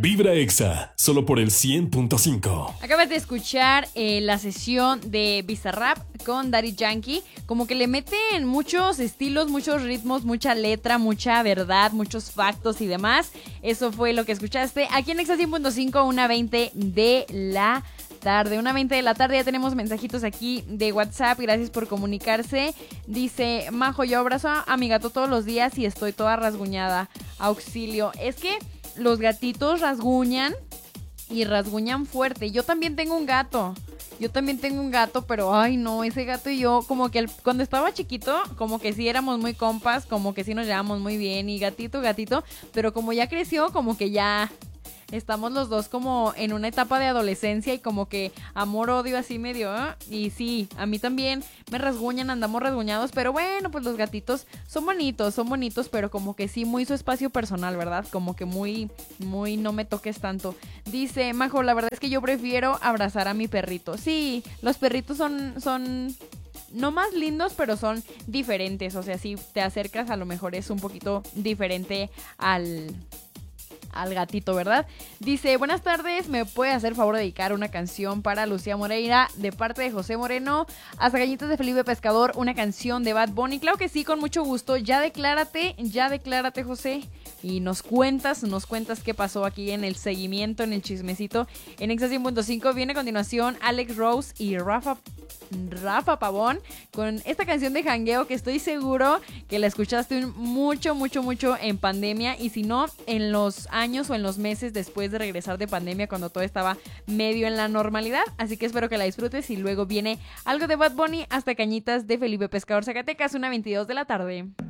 Vibra Exa, solo por el 100.5. Acabas de escuchar la sesión de Bizarrap con Daddy Yankee. Como que le meten muchos estilos, muchos ritmos, mucha letra, mucha verdad, muchos factos y demás. Eso fue lo que escuchaste aquí en Exa 100.5, 1:20 de la tarde. 1:20 de la tarde, ya tenemos mensajitos aquí de WhatsApp. Gracias por comunicarse. Dice Majo, yo abrazo a mi gato todos los días y estoy toda rasguñada. Auxilio. Es que los gatitos rasguñan y rasguñan fuerte. Yo también tengo un gato. Pero ay no, ese gato y yo como que cuando estaba chiquito, como que sí éramos muy compas, como que sí nos llevamos muy bien y gatito, pero como ya creció, como que ya estamos los dos como en una etapa de adolescencia y como que amor-odio así medio, ¿eh? Y sí, a mí también me rasguñan, andamos rasguñados, pero bueno, pues los gatitos son bonitos, pero como que sí, muy su espacio personal, ¿verdad? Como que muy no me toques tanto. Dice Majo, la verdad es que yo prefiero abrazar a mi perrito. Sí, los perritos son no más lindos, pero son diferentes, o sea, si te acercas a lo mejor es un poquito diferente al gatito, ¿verdad? Dice, buenas tardes, ¿me puede hacer favor de dedicar una canción para Lucía Moreira de parte de José Moreno? Hasta Cañitas de Felipe Pescador, una canción de Bad Bunny. Claro que sí, con mucho gusto. Ya declárate, José. Y nos cuentas qué pasó aquí en el seguimiento, en el chismecito. En Exa 100.5 viene a continuación Alex Rose y Rafa Pavón con esta canción de jangueo que estoy seguro que la escuchaste mucho en pandemia, y si no, en los años o en los meses después de regresar de pandemia, cuando todo estaba medio en la normalidad. Así que espero que la disfrutes, y luego viene algo de Bad Bunny hasta Cañitas de Felipe Pescador, Zacatecas, 1:22 de la tarde.